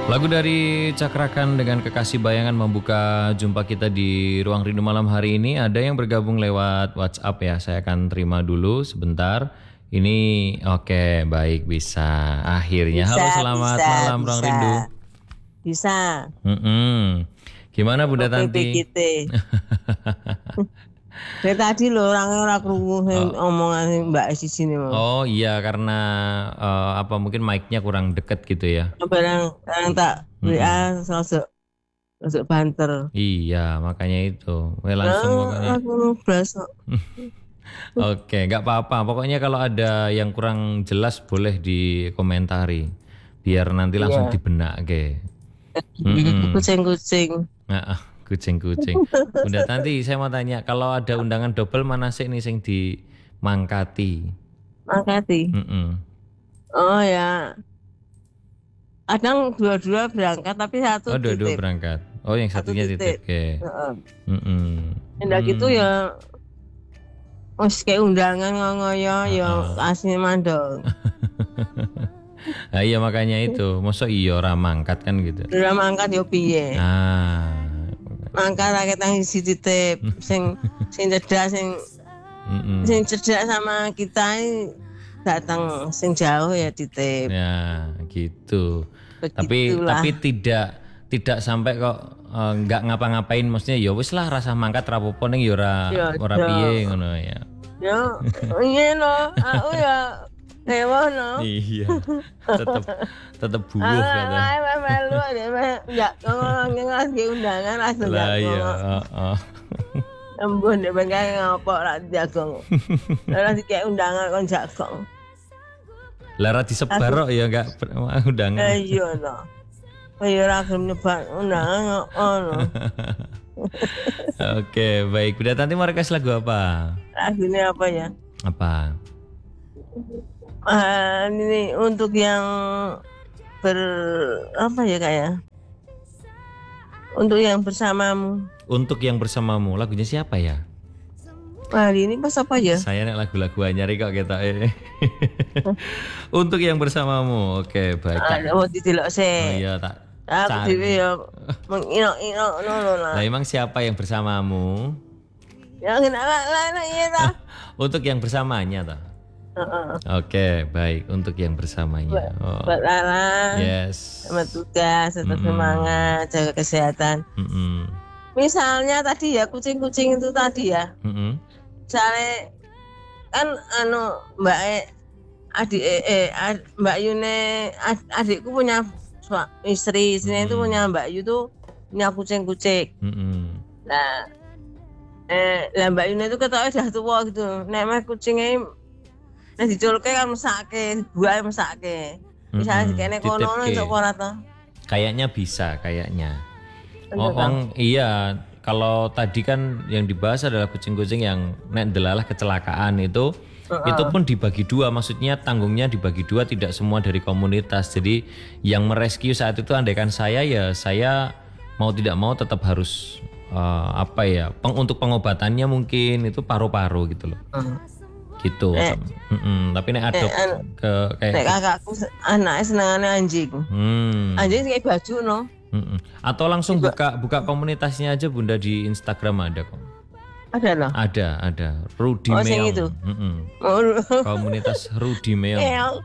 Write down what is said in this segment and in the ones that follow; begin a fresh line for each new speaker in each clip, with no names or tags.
Lagu dari Cakrakan dengan Kekasih Bayangan membuka jumpa kita di Ruang Rindu malam hari ini. Ada yang bergabung lewat WhatsApp ya, saya akan terima dulu sebentar. Ini oke, baik, bisa. Akhirnya, halo selamat malam Ruang Rindu.
Bisa.
Gimana Bunda Tanti?
Dari tadi loh orang krungu omongan Mbak di sini mau.
Oh iya, karena mungkin mic-nya kurang deket gitu ya.
Barang tak WA sosok banter.
Iya, makanya itu. Langsung pokoknya.
Aku berasa.
Oke, nggak apa-apa. Pokoknya kalau ada yang kurang jelas boleh dikomentari, biar nanti langsung dibenak ke.
Kucing-kucing.
Nah, kucing-kucing. Bunda Tanti, saya mau tanya, kalau ada undangan double mana sih nih sing dimangkati?
Mangkati. Oh ya. Kadang dua-dua berangkat tapi satu
titip. Oh, dua-dua berangkat. Oh, yang satunya titip. Oke.
Ndak gitu ya. Wis kayak undangan ngoyo ya asli mandor.
Nah, iya makanya itu, mosok iya ora mangkat kan gitu.
Ora mangkat yo piye? Mangkat rakyat yang isi titip, sing cerdas, sing cerdas sama kita ini datang sing jauh ya titip.
Ya gitu.
Begitulah.
Tapi tidak sampai kok nggak ngapa-ngapain, maksudnya ya wis lah rasa mangkat rapopo ning ya ora piye ngono ya.
Yo, iya no, aku ya hewan no.
Iya. Tetap bubuh kata.
Melu ya ngasih undangan langsung
lah ya.
Embun deh bengkai ngapa ora jagong. Ora dikek undangan kon jagong.
Lah ra disebar kok ya enggak undangan.
Iya no. Kaya ora gelem nyebar undangan ngono.
Oke, baik. Bunda Tanti mau request lagu apa?
Lagunya apa ya?
Apa?
Ini untuk yang apa ya kayak? Untuk yang bersamamu.
Untuk yang bersamamu. Lagunya siapa ya?
Hari ini pas apa ya?
Saya nek lagu-lagu anyar kok kita. Untuk yang bersamamu. Oke, baik.
Ada mau didelok sih.
Oh iya, tak.
Aku dhewe ya menginok-inok ngono lah.
Nah, emang siapa yang bersamamu?
Ya kenapa iya ta?
Untuk yang bersamanya ta? Oke, baik. Untuk yang bersamanya.
Buat Lala.
Yes.
Sama tugas, tetap semangat, jaga kesehatan. Misalnya tadi ya kucing-kucing itu tadi ya. Misalnya kan Mbak Mbak Yune adikku punya istrinya itu punya Mbak Yu tuh punya kucing-kucing. Nah, Mbak Yune itu ketahui udah tua gitu. Nek kucingnya diculke kan mesake, buah mesake. Misalnya dikene kono untuk ora to.
Kayaknya bisa, kayaknya. Iya, kalau tadi kan yang dibahas adalah kucing-kucing yang nek delalah kecelakaan itu pun dibagi dua, maksudnya tanggungnya dibagi dua, tidak semua dari komunitas. Jadi yang merescue saat itu andaikan saya ya saya mau tidak mau tetap harus untuk pengobatannya mungkin itu paru-paru gitu loh. Gitu. Tapi nek adop kayak
nek kakakku anaknya senengane anjing. Anjing kayak baju no.
Atau langsung buka komunitasnya aja Bunda, di Instagram ada kok.
Ada loh.
Ada. Rudy Meong.
Itu.
Komunitas Rudy Meong.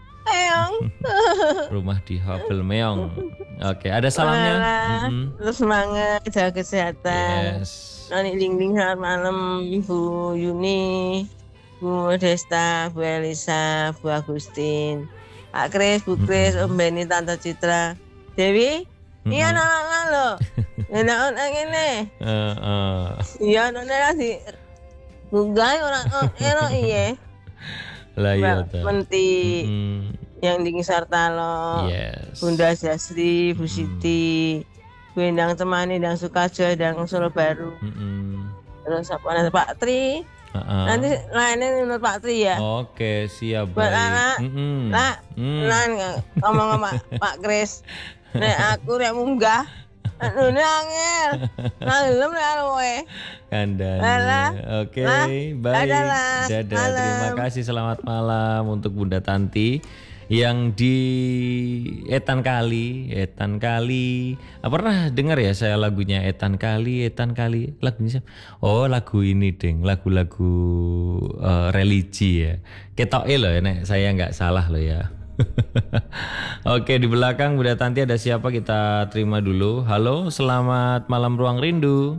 Rumah di Habel Meong. Oke, ada salamnya.
Terus semangat, jaga kesehatan.
Yes.
Nani Ling selamat malam Bu Yuni, Bu Desta, Bu Elisa, Bu Agustin, Pak Kris, Bu Kris, Om Beni, Tante Citra, Dewi. Iya anak lo, enak ngene. Iya nona sih, bukan orang iya.
Lah iya.
Menti yang di Sartalo, Bunda Jasri, Bu Siti, Bu Endang Temani, Endang Sukajo, Endang Solo Baru. Terus apa nanti Pak Tri. Nanti lainnya menurut Pak Tri ya.
Oke, siap.
Buat anak, ngomong sama Pak Kris. Nek aku nek munggah Ini angel. Ngalem nek kowe.
Kandani. Oke, baik. Dadah. Terima kasih. Selamat malam untuk Bunda Tanti yang di Etan Kali. Pernah dengar ya saya lagunya Etan Kali. Lagunya siapa? Oh, lagu ini ding, lagu-lagu religi ya. Ketoke loh ya, nek saya nggak salah loh ya. Oke, di belakang Bunda Tanti ada siapa? Kita terima dulu. Halo, selamat malam Ruang Rindu.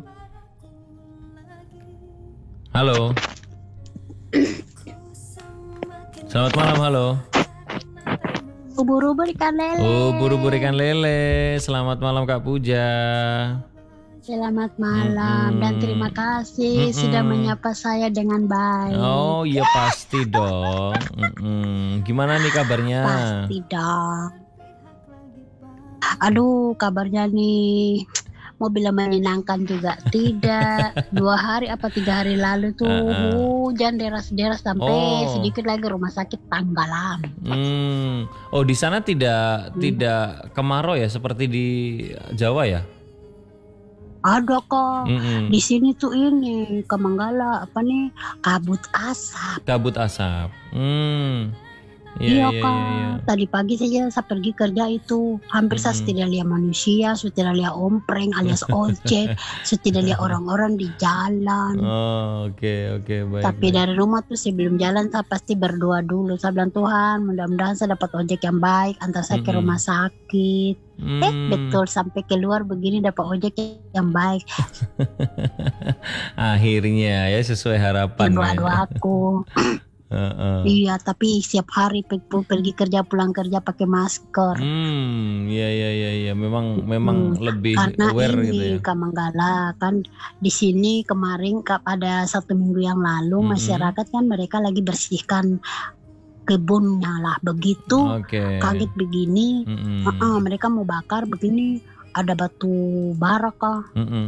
Halo. Selamat malam, halo.
Ubur-ubur ikan lele.
Ubur-ubur ikan lele. Selamat malam Kak Puja.
Selamat malam dan terima kasih sudah menyapa saya dengan baik.
Oh iya pasti dong. Gimana nih kabarnya?
Pasti dong. Aduh, kabarnya nih mau bilang menyenangkan juga tidak. 2 hari apa 3 hari lalu tuh hujan deras-deras sampai sedikit lagi rumah sakit tenggelam.
Oh di sana tidak kemarau ya seperti di Jawa ya?
Ada kok. Di sini tuh ini ke Manggala kabut asap. Iya Kak. Tadi pagi saja saya pergi kerja itu hampir saya tidak lihat manusia, saya tidak lihat ompreng alias ojek, saya tidak lihat orang-orang di jalan.
Oke, baik.
Tapi dari rumah tuh sebelum jalan saya pasti berdoa dulu. Saya bilang Tuhan, mudah-mudahan saya dapat ojek yang baik antar saya ke rumah sakit. Betul sampai keluar begini dapat ojek yang baik.
Akhirnya ya sesuai harapan.
Doa-doaku. Iya, tapi setiap hari pergi kerja pulang kerja pakai masker.
Iya. Memang lebih
karena
aware
ini
gitu ya.
Kak Manggala kan di sini kemarin pada 1 minggu yang lalu masyarakat kan mereka lagi bersihkan kebunnya lah begitu. Kaget begini, mereka mau bakar begini ada batu bara Kak.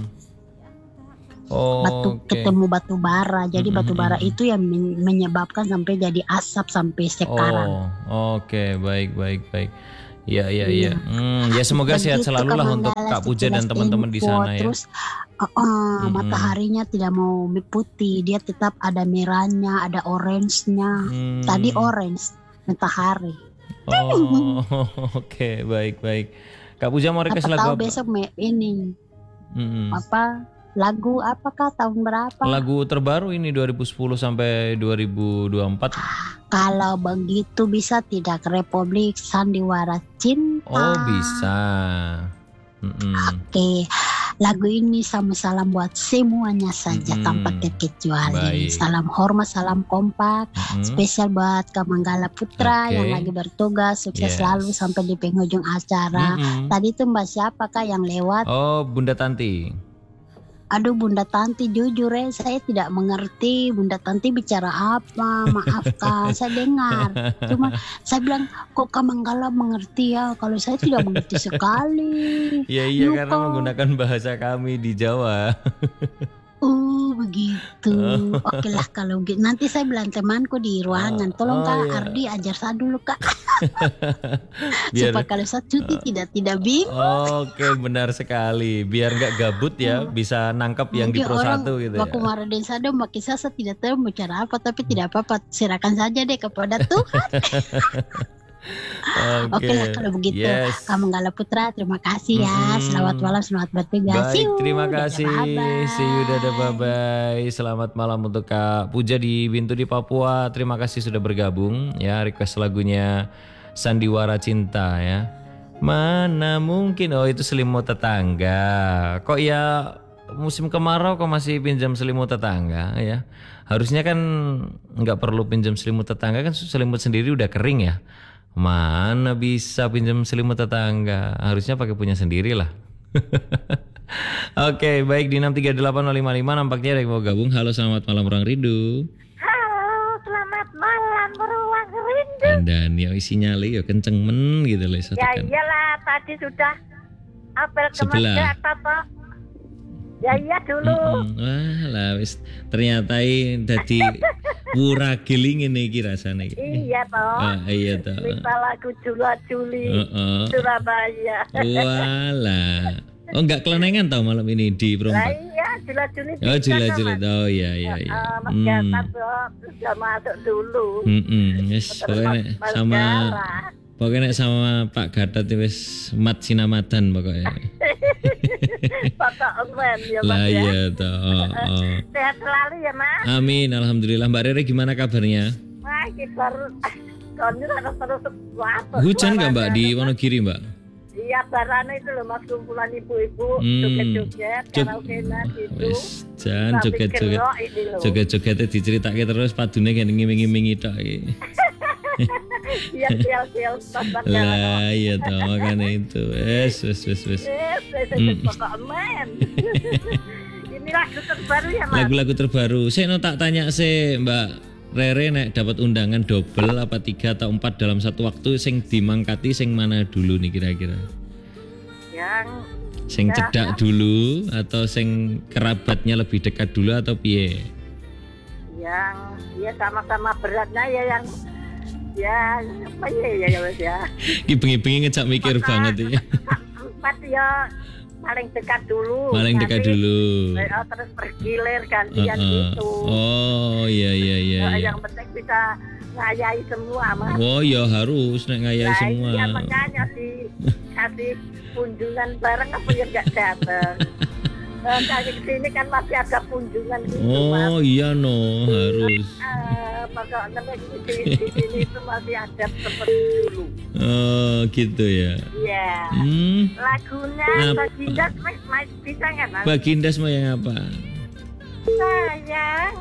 Ketemu batu bara. Jadi batu bara itu yang menyebabkan sampai jadi asap sampai sekarang.
Oke, baik. Ya. Ya semoga sehat selalu lah untuk Kak Puja dan teman-teman di sana ya.
Terus mataharinya tidak mau putih, dia tetap ada merahnya, ada orange-nya. Tadi orange matahari.
Oke, baik. Kak Puja mau request lagu apa?
Besok ini lagu apakah tahun berapa?
Lagu terbaru ini 2010 sampai 2024.
Kalau begitu bisa tidak Republik Sandiwara Cinta?
Oh bisa.
Oke. Lagu ini sama salam buat semuanya saja tanpa terkecuali. Salam hormat, salam kompak. Spesial buat Kak Manggala Putra yang lagi bertugas. Sukses selalu sampai di penghujung acara. Tadi tuh Mbak siapa Kak yang lewat?
Oh Bunda Tanti.
Aduh Bunda Tanti jujur saya tidak mengerti Bunda Tanti bicara apa, maafkan saya dengar. Cuma saya bilang kok Kak Manggala mengerti ya, kalau saya tidak mengerti sekali.
Iya karena menggunakan bahasa kami di Jawa.
Begitu. Oke lah kalau gitu. Nanti saya bilang temanku di ruangan, tolong Kak Ardi ajar saya dulu Kak. Supaya kalau saya cuti tidak bingung.
Oke, benar sekali. Biar nggak gabut ya, bisa nangkap yang di Pro 1 gitu ya.
Baku Maraden Sado makin saya tidak tahu bicara apa, tapi tidak apa-apa, serahkan saja deh kepada Tuhan. Oke lah kalau begitu. Kak Manggala Putra terima kasih ya. Selamat malam, selamat bertugas.
Baik, terima kasih. See you, dadah, bye-bye. Selamat malam untuk Kak Puja di Bintu di Papua. Terima kasih sudah bergabung ya. Request lagunya Sandiwara Cinta ya. Mana mungkin itu selimut tetangga. Kok ya musim kemarau kok masih pinjam selimut tetangga ya. Harusnya kan nggak perlu pinjam selimut tetangga, kan selimut sendiri udah kering ya. Mana bisa pinjam selimut tetangga, harusnya pakai punya sendiri lah. Oke, baik di 6380555 nampaknya ada yang mau gabung. Halo, selamat malam Ruang Rindu.
Halo, selamat malam Ruang Rindu.
Dan ya isinya ya kenceng gitu loh.
Ya iyalah, tadi sudah apel ke
sebelah.
Ya iya dulu.
Wah lah wis ternyata dadi wuragil ngene iki rasane iki.
Iya toh.
Iya toh.
Kita lagu Juli Surabaya.
Walah. Oh enggak kelenengan tau malam ini di Perompak?
Iya Julat-julit.
Oh, julat-julit. Oh iya.
Mas Gatot sudah masuk dulu.
Yes, pokoknya sama Pak Gatot wis mat sinamatan pokoknya.
Pokoknya ya Mas.
Lah iya toh.
Sehat selalu ya Mas.
Amin, alhamdulillah. Mbak Rere gimana kabarnya?
Wah, kita terus
Hujan nggak Mbak di Wonogiri Mbak?
Iya, barane itu loh Mas, kumpulan ibu-ibu joget-joget, karaokean gitu.
Jan joget-jogetnya diceritake terus padune kan ngiming-ngimingi tok iki.
Iya, sial
lah iya toh makanya itu. Wes.
Pokoknya. Ini lagu terbaru ya Mas.
Lagu-lagu terbaru. Saya tak tanya Mbak Rere nek dapat undangan double apa 3 atau 4 dalam satu waktu sing dimangkati sing mana dulu nih kira-kira? Sing cedak dulu atau sing kerabatnya lebih dekat dulu atau piye?
Yang ya sama-sama beratnya ya yang ya apa ya Mas ya.
Ki bengi-bengi ngejak mikir banget ya.
4 ya paling dekat dulu. Terus bergilir gantian gitu.
Oh iya.
Yang penting bisa ngayai semua Mas.
Oh ya harus ngayai semua.
Iya makanya kasih kunjungan bareng apa ya nggak datang. Kali kesini kan masih ada kunjungan gitu Mas.
Oh iya harus.
Pokoknya di sini itu masih ada seperti dulu.
Oh gitu ya.
Iya. Lagunya Bagindas bisa nggak Mas?
Bagindas mau yang apa?
Sayang.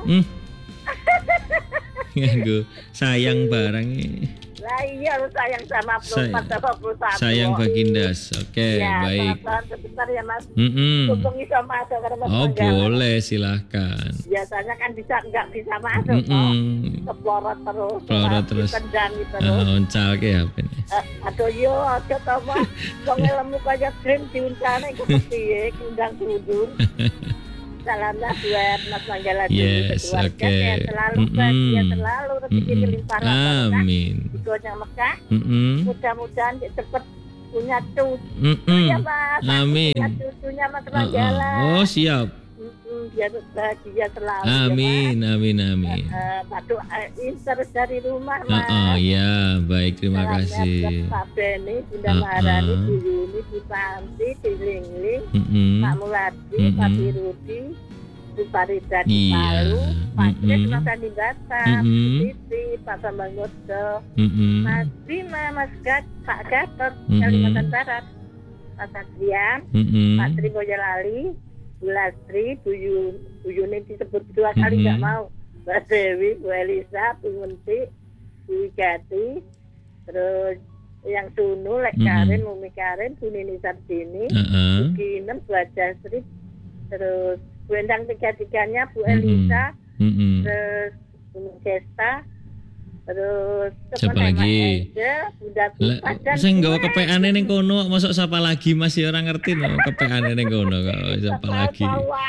Nganggo sayang barang ini.
Lah iya lu sayang sama perusahaan.
Sayang Bagindas. Oke,
ya,
baik.
Sebentar ya Mas.
Hubungi
sama masuk karena Mas.
Oh boleh silahkan.
Biasanya kan nggak bisa masuk kok. Keplorot terus. Tendangi terus.
Oncal ke apa ini?
Aduh yo aja to Mas. Wong lemu kaya green diuncane kok piye undang kerudung. Salamnya buat Mas Manggala
yes, oke.
Selalu bahagia selalu rezeki limpahan.
Amin.
Doanya Mekah. Mudah-mudahan cepat punya cucu ya Mas.
Amin.
Punya cucunya Mas Manggala.
Oh siap.
Biar bahagia selalu.
Amin.
Ya, Amin. Terus dari rumah Mas.
Ya baik terima kasih.
Pak Beni, Bunda Maharani, Bu Yuni, Bu Santi, Bu Lingling, Pak Muladi, Pak Birudi, Bu Farida di Palu, Pak Kris, Mas Andi Bata, Siti, Pak Sambang Godo, Mas Bima, Mas Pak Gatot, Kalimantan Barat, Mas Adrian, Pak Tri Boyolali, Bu Lastri, Bu Yuni disebut 2 kali nggak mau, Mbak Dewi, Bu Elisa, Bu Munti, Bu Wigati, terus yang Sunu, Lek Karin, Mumi Karin, Bu Nini Sardini, Bu Ginem, Bu Ajasri, terus Bu Endang 3-3-nya, Bu Elisa, terus Bu Gesta, terus
siapa lagi? Saya nggak kepeane neng kono, masuk siapa lagi masih orang ngerti loh kepeane neng kono kalau siapa lagi?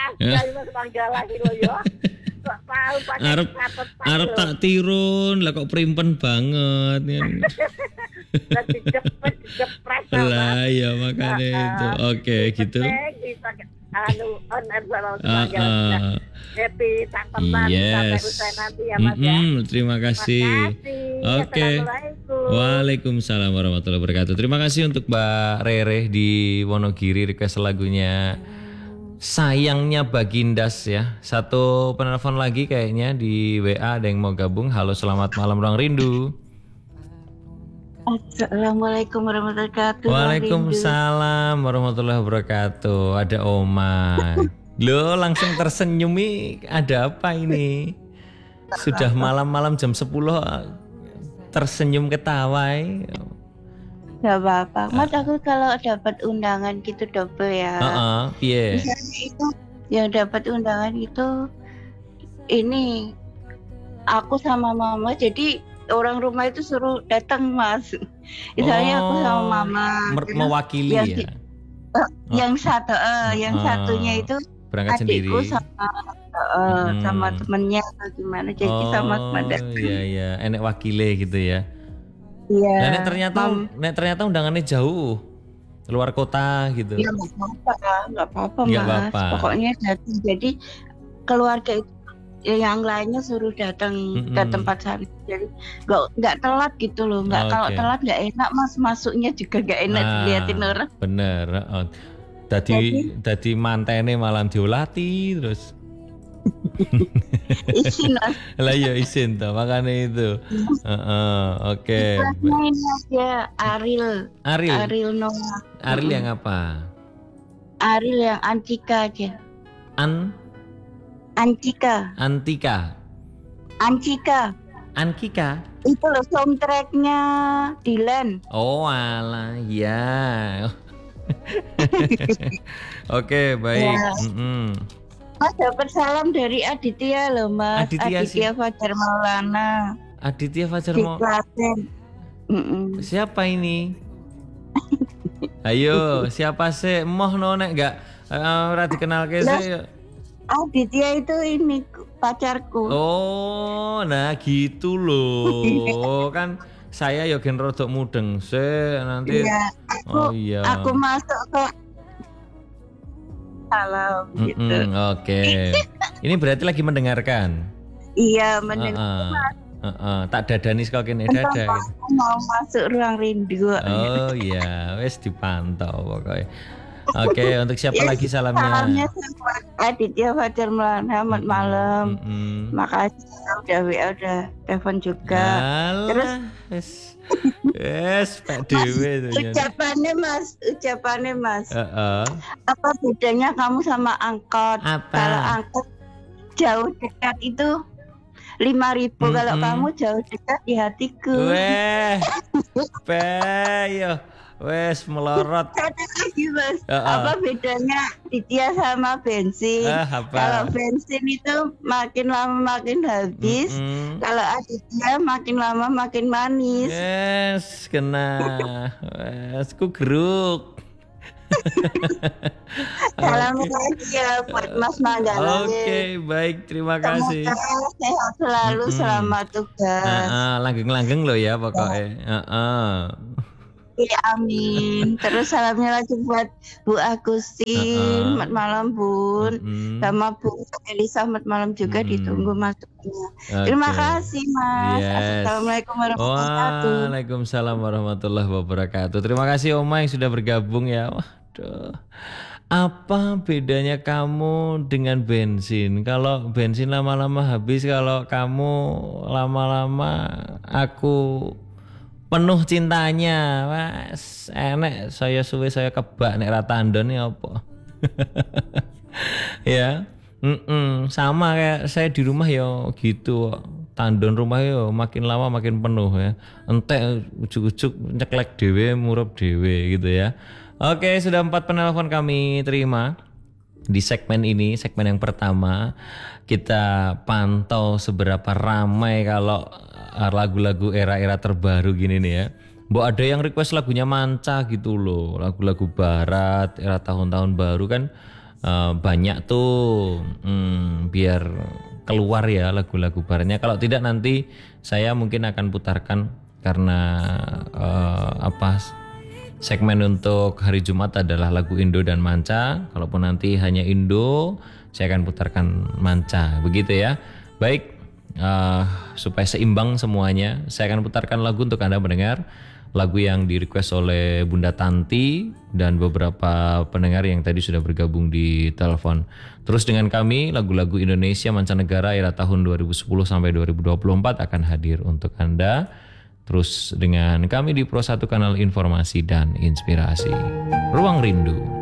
Arep tak tirun lah kok primpen banget ya. Lah ya makanya itu. Oke gitu.
Happy tak pernah sampai usai nanti ya Mas ya.
Terima kasih. Oke. Waalaikumsalam warahmatullahi wabarakatuh. Terima kasih untuk Mbak Rere di Wonogiri request lagunya Sayangnya Bagindas ya. Satu penelpon lagi kayaknya di WA ada yang mau gabung. Halo selamat malam Ruang Rindu.
Assalamualaikum warahmatullahi wabarakatuh.
Waalaikumsalam warahmatullahi wabarakatuh. Ada Oma. Loh langsung tersenyum nih. Ada apa ini? Sudah malam-malam jam 10 tersenyum ketawa.
Gak apa-apa. Mas aku kalau dapat undangan gitu double ya.
Iya.
Misalnya itu yang dapat undangan itu ini aku sama mama jadi orang rumah itu suruh datang Mas. Misalnya aku sama mama
mewakili ya.
Yang satunya itu
berangkat
adikku
sendiri
sama temennya atau gimana jadi sama datang.
Iya enek wakile gitu ya.
Iya.
Nah, nek ternyata undangannya jauh. luar kota gitu.
Ya nggak apa-apa Mas. Pokoknya datang. Jadi keluarga itu yang lainnya suruh datang ke tempat sana. Jadi nggak telat gitu loh. Nggak kalau telat nggak enak Mas, masuknya juga nggak enak dilihatin orang.
Bener. Dadi mantene malam diolati terus.
Izin Mas.
Lah ya izin toh, makanya itu. Oke.
Ini aja Ariel Noah.
Ariel yang apa?
Ariel yang Antika aja. Antika. Itu loh soundtracknya Dylan.
Oh alah ya. Oke baik. Ya.
Mas dapat salam dari Aditya loh Mas. Aditya Fajar Maulana.
Aditya Fajar Maulana. Siapa ini? Ayo siapa sih? Moh nek gak ora dikenal ke sih.
Aditya itu ini pacarku.
Oh, nah gitu loh. Kan saya ya gen rodok mudeng sih nanti.
Iya, aku masuk ke salam gitu.
Oke. Ini berarti lagi mendengarkan.
Iya, mendengarkan.
Tak dadani kok kene dadah.
Aku mau masuk ruang rindu.
Oh iya, wes dipantau pokoknya. Oke, untuk siapa lagi salamnya?
Salamnya Aditya Fajar Maulana, selamat malam. Makasih udah telepon juga.
Terus Pak Dewe ucapannya Mas.
Apa bedanya kamu sama angkot? Kalau angkot jauh dekat itu 5.000, kalau kamu jauh dekat di hatiku.
Wes melorot.
Ada lagi Mas. Apa bedanya Aditya sama bensin? Kalau bensin itu makin lama makin habis. Kalau Aditya makin lama makin manis.
Yes, kena. Wes ku geruk.
Salam lagi ya buat Mas Manggala.
Oke, baik, terima kasih.
Sehat selalu, selamat tugas.
Langgeng-langgeng loh ya pokoknya.
Iya, amin. Terus salamnya lagi buat Bu Agustin, selamat malam Bun. Sama Bu Elisa, selamat malam juga, ditunggu masuknya. Terima kasih Mas.
Yes.
Assalamualaikum warahmatullahi wabarakatuh.
Waalaikumsalam warahmatullahi wabarakatuh. Terima kasih Oma yang sudah bergabung ya. Waduh. Apa bedanya kamu dengan bensin? Kalau bensin lama-lama habis, kalau kamu lama-lama aku penuh cintanya. Mas enek saya suwe saya kebak nek ra tandon ya apa. Ya. Sama kayak saya di rumah ya gitu. Tandon rumah ya makin lama makin penuh ya. Entek ujuk-ujuk nyeklek dhewe, murup dhewe gitu ya. Oke, sudah 4 penelpon kami terima. Di segmen ini, segmen yang pertama, kita pantau seberapa ramai kalau lagu-lagu era-era terbaru gini nih ya. Mbok ada yang request lagunya Manca gitu loh, lagu-lagu barat era tahun-tahun baru kan banyak tuh. Biar keluar ya lagu-lagu baratnya. Kalau tidak nanti saya mungkin akan putarkan karena segmen untuk hari Jumat adalah lagu Indo dan Manca. Kalaupun nanti hanya Indo, saya akan putarkan Manca, begitu ya. Baik. Supaya seimbang semuanya, saya akan putarkan lagu untuk Anda mendengar lagu yang di request oleh Bunda Tanti dan beberapa pendengar yang tadi sudah bergabung di telepon. Terus dengan kami lagu-lagu Indonesia mancanegara era tahun 2010 sampai 2024 akan hadir untuk Anda. Terus dengan kami di Pro 1 Kanal Informasi dan Inspirasi. Ruang Rindu.